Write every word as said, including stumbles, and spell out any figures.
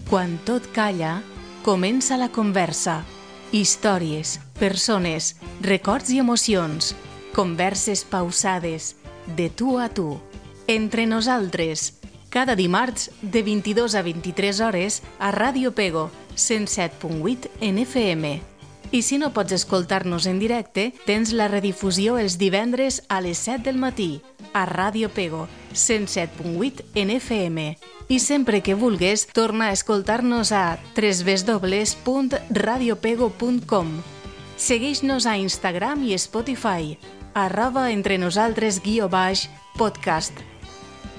Quan tot calla, comença la conversa. Històries, persones, records i emocions. Converses pausades, de tu a tu. Entre nosaltres. Cada dimarts, de vint-i-dos a vint-i-tres hores, a Ràdio Pego, cent set punt vuit en F M. I si no pots escoltar-nos en directe, tens la redifusió els divendres a les set del matí, a Ràdio Pego, cent set punt vuit en F M. I sempre que vulgues, torna a escoltar-nos a w w w punt radio pego punt com. Segueix-nos a Instagram i Spotify, arroba entre nosaltres guió baix podcast.